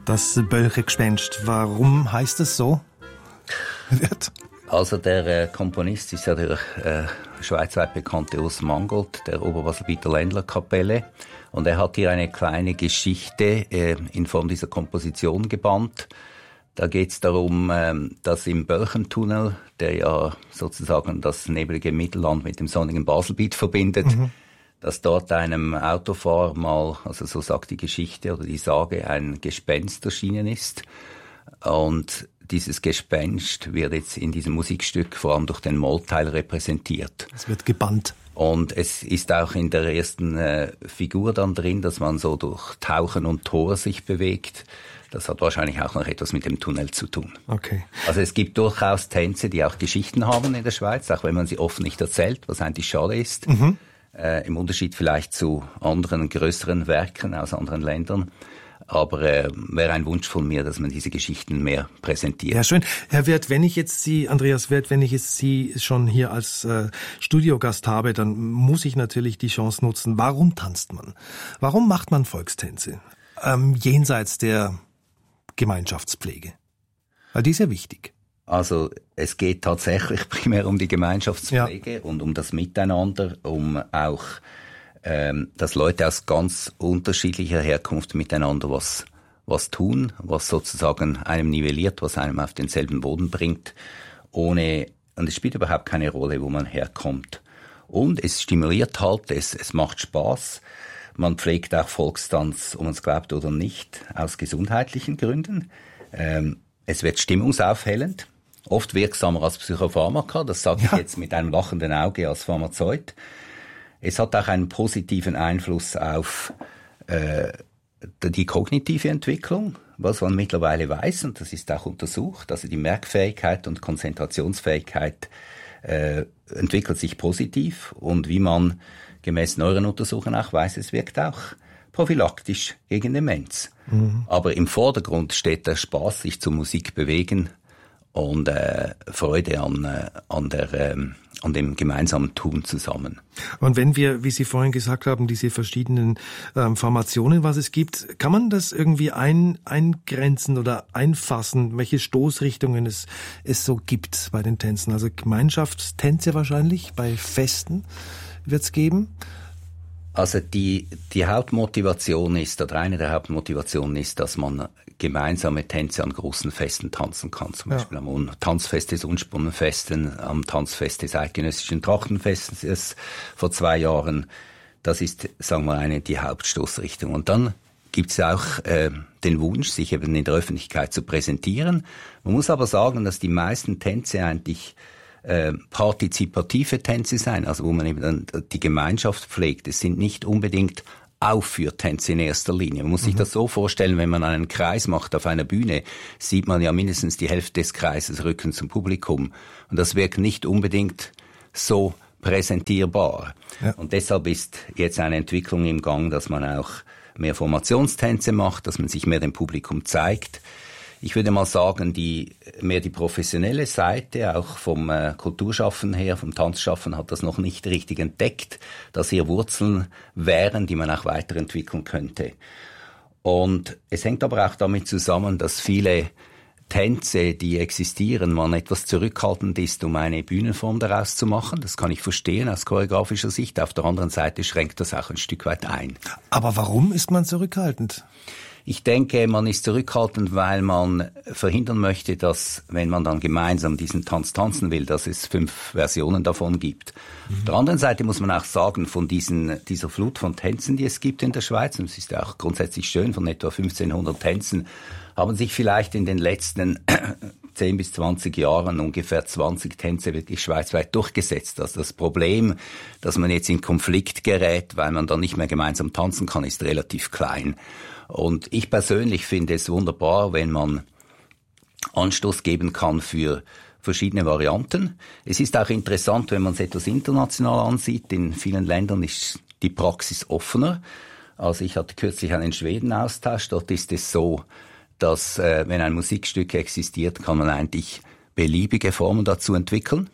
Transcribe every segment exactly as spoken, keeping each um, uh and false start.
das Bölche-Gespenst. Warum heißt es so? Wird? Also der äh, Komponist ist ja der äh, schweizweit bekannte Urs Mangold, der Oberbaselbieter Ländlerkapelle. Und er hat hier eine kleine Geschichte äh, in Form dieser Komposition gebannt. Da geht es darum, ähm, dass im Bölchentunnel, der ja sozusagen das nebelige Mittelland mit dem sonnigen Baselbiet verbindet, mhm. dass dort einem Autofahrer mal, also so sagt die Geschichte oder die Sage, ein Gespenst erschienen ist. Und dieses Gespenst wird jetzt in diesem Musikstück vor allem durch den Mollteil repräsentiert. Es wird gebannt. Und es ist auch in der ersten äh, Figur dann drin, dass man so durch Tauchen und Tor sich bewegt. Das hat wahrscheinlich auch noch etwas mit dem Tunnel zu tun. Okay. Also es gibt durchaus Tänze, die auch Geschichten haben in der Schweiz, auch wenn man sie oft nicht erzählt, was eigentlich schade ist. Mhm. Äh, im Unterschied vielleicht zu anderen größeren Werken aus anderen Ländern. Aber äh, wäre ein Wunsch von mir, dass man diese Geschichten mehr präsentiert. Ja, schön. Herr Wirth, wenn ich jetzt Sie, Andreas Wirth, wenn ich jetzt Sie schon hier als äh, Studiogast habe, dann muss ich natürlich die Chance nutzen. Warum tanzt man? Warum macht man Volkstänze? Ähm, jenseits der Gemeinschaftspflege. Weil die ist ja wichtig. Also es geht tatsächlich primär um die Gemeinschaftspflege ja. und um das Miteinander, um auch ähm, dass Leute aus ganz unterschiedlicher Herkunft miteinander was was tun, was sozusagen einem nivelliert, was einem auf denselben Boden bringt, ohne, und es spielt überhaupt keine Rolle, wo man herkommt. Und es stimuliert halt, es, es macht Spaß. Man pflegt auch Volkstanz, ob man es glaubt oder nicht, aus gesundheitlichen Gründen. Ähm, es wird stimmungsaufhellend, oft wirksamer als Psychopharmaka, das sage ja. ich jetzt mit einem lachenden Auge als Pharmazeut. Es hat auch einen positiven Einfluss auf äh, die kognitive Entwicklung, was man mittlerweile weiß, und das ist auch untersucht. Also die Merkfähigkeit und Konzentrationsfähigkeit äh, entwickelt sich positiv, und wie man gemäß neueren Untersuchungen auch weiß, es wirkt auch prophylaktisch gegen Demenz. Mhm. Aber im Vordergrund steht der Spaß, sich zur Musik bewegen und äh, Freude an, äh, an, der, ähm, an dem gemeinsamen Tun zusammen. Und wenn wir, wie Sie vorhin gesagt haben, diese verschiedenen ähm, Formationen, was es gibt, kann man das irgendwie ein, eingrenzen oder einfassen, welche Stoßrichtungen es, es so gibt bei den Tänzen? Also Gemeinschaftstänze wahrscheinlich, bei Festen wird es geben? Also die, die Hauptmotivation ist, oder eine der Hauptmotivationen ist, dass man gemeinsame Tänze an großen Festen tanzen kann. Zum ja. Beispiel am Tanzfest des Unspunnenfesten, am Tanzfest des Eidgenössischen Trachtenfestes vor zwei Jahren. Das ist, sagen wir, eine, die Hauptstoßrichtung. Und dann gibt es auch äh, den Wunsch, sich eben in der Öffentlichkeit zu präsentieren. Man muss aber sagen, dass die meisten Tänze eigentlich äh, partizipative Tänze sein, also wo man eben die Gemeinschaft pflegt. Es sind nicht unbedingt Aufführtänze in erster Linie. Man muss sich mhm. das so vorstellen, wenn man einen Kreis macht auf einer Bühne, sieht man ja mindestens die Hälfte des Kreises Rücken zum Publikum. Und das wirkt nicht unbedingt so präsentierbar. Ja. Und deshalb ist jetzt eine Entwicklung im Gang, dass man auch mehr Formationstänze macht, dass man sich mehr dem Publikum zeigt. Ich würde mal sagen, die mehr die professionelle Seite, auch vom äh, Kulturschaffen her, vom Tanzschaffen, hat das noch nicht richtig entdeckt, dass hier Wurzeln wären, die man auch weiterentwickeln könnte. Und es hängt aber auch damit zusammen, dass viele Tänze, die existieren, man etwas zurückhaltend ist, um eine Bühnenform daraus zu machen. Das kann ich verstehen aus choreografischer Sicht. Auf der anderen Seite schränkt das auch ein Stück weit ein. Aber warum ist man zurückhaltend? Ich denke, man ist zurückhaltend, weil man verhindern möchte, dass, wenn man dann gemeinsam diesen Tanz tanzen will, dass es fünf Versionen davon gibt. Mhm. Auf der anderen Seite muss man auch sagen, von diesen, dieser Flut von Tänzen, die es gibt in der Schweiz, und es ist ja auch grundsätzlich schön, von etwa fünfzehnhundert Tänzen, haben sich vielleicht in den letzten zehn bis zwanzig Jahren ungefähr zwanzig Tänze wirklich schweizweit durchgesetzt. Also das Problem, dass man jetzt in Konflikt gerät, weil man dann nicht mehr gemeinsam tanzen kann, ist relativ klein. Und ich persönlich finde es wunderbar, wenn man Anstoß geben kann für verschiedene Varianten. Es ist auch interessant, wenn man es etwas international ansieht. In vielen Ländern ist die Praxis offener. Also ich hatte kürzlich einen Schweden-Austausch. Dort ist es so, dass äh, wenn ein Musikstück existiert, kann man eigentlich beliebige Formen dazu entwickeln.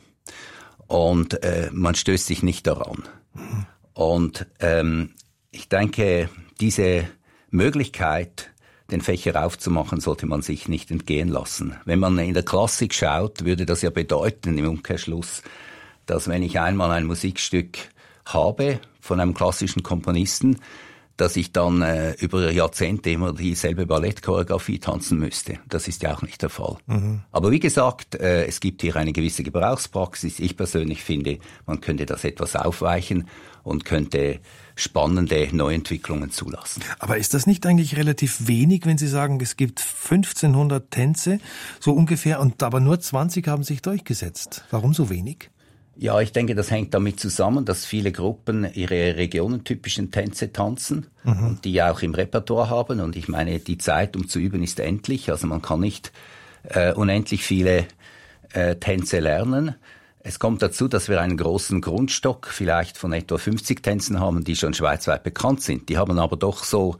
Und äh, man stößt sich nicht daran. Und ähm, ich denke, diese Möglichkeit den Fächer aufzumachen, sollte man sich nicht entgehen lassen. Wenn man in der Klassik schaut, würde das ja bedeuten im Umkehrschluss, dass wenn ich einmal ein Musikstück habe von einem klassischen Komponisten, dass ich dann äh, über Jahrzehnte immer dieselbe Ballettchoreografie tanzen müsste. Das ist ja auch nicht der Fall. Mhm. Aber wie gesagt, äh, es gibt hier eine gewisse Gebrauchspraxis. Ich persönlich finde, man könnte das etwas aufweichen und könnte spannende Neuentwicklungen zulassen. Aber ist das nicht eigentlich relativ wenig, wenn Sie sagen, es gibt fünfzehnhundert Tänze, so ungefähr, und aber nur zwanzig haben sich durchgesetzt? Warum so wenig? Ja, ich denke, das hängt damit zusammen, dass viele Gruppen ihre regionentypischen Tänze tanzen mhm. und die auch im Repertoire haben. Und ich meine, die Zeit, um zu üben, ist endlich. Also man kann nicht äh, unendlich viele äh, Tänze lernen. Es kommt dazu, dass wir einen großen Grundstock, vielleicht von etwa fünfzig Tänzen haben, die schon schweizweit bekannt sind. Die haben aber doch so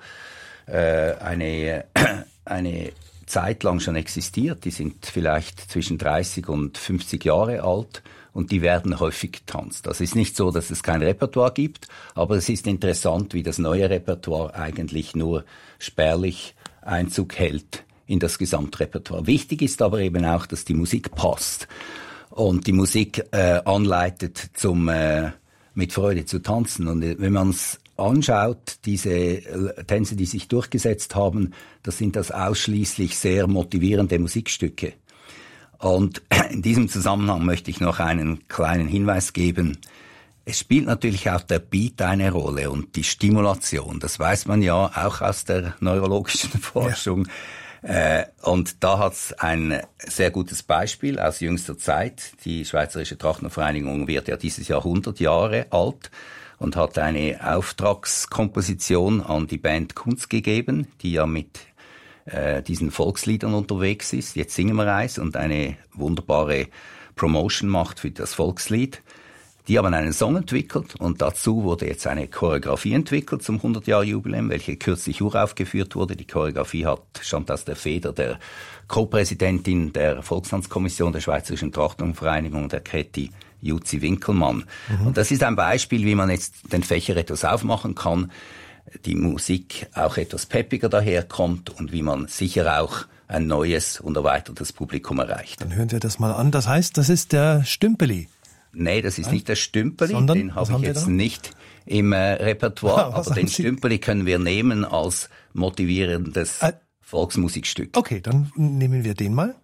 äh, eine, eine Zeit lang schon existiert. Die sind vielleicht zwischen dreißig und fünfzig Jahre alt. Und die werden häufig getanzt. Das ist nicht so, dass es kein Repertoire gibt, aber es ist interessant, wie das neue Repertoire eigentlich nur spärlich Einzug hält in das Gesamtrepertoire. Wichtig ist aber eben auch, dass die Musik passt und die Musik äh, anleitet, zum äh, mit Freude zu tanzen. Und wenn man es anschaut, diese Tänze, die sich durchgesetzt haben, das sind das ausschließlich sehr motivierende Musikstücke. Und in diesem Zusammenhang möchte ich noch einen kleinen Hinweis geben. Es spielt natürlich auch der Beat eine Rolle und die Stimulation. Das weiß man ja auch aus der neurologischen Forschung. Ja. Äh, und da hat's ein sehr gutes Beispiel aus jüngster Zeit. Die Schweizerische Trachtnervereinigung wird ja dieses Jahr hundert Jahre alt und hat eine Auftragskomposition an die Band Kunst gegeben, die ja mit diesen Volksliedern unterwegs ist. Jetzt singen wir eins und eine wunderbare Promotion macht für das Volkslied. Die haben einen Song entwickelt und dazu wurde jetzt eine Choreografie entwickelt zum hundert-Jahr-Jubiläum, welche kürzlich uraufgeführt wurde. Die Choreografie hat, stammt aus der Feder der Co-Präsidentin der Volkstanzkommission der Schweizerischen Trachtnervereinigung, der Käthi Juzi-Winkelmann. Mhm. Und das ist ein Beispiel, wie man jetzt den Fächer etwas aufmachen kann, die Musik auch etwas peppiger daherkommt und wie man sicher auch ein neues und erweitertes Publikum erreicht. Dann hören wir das mal an. Das heißt, das ist der Stümpeli. Nee, das ist Nein? nicht der Stümpeli, Sondern, den habe ich jetzt nicht im äh, Repertoire, ah, aber den Sie? Stümpeli können wir nehmen als motivierendes ah. Volksmusikstück. Okay, dann nehmen wir den mal.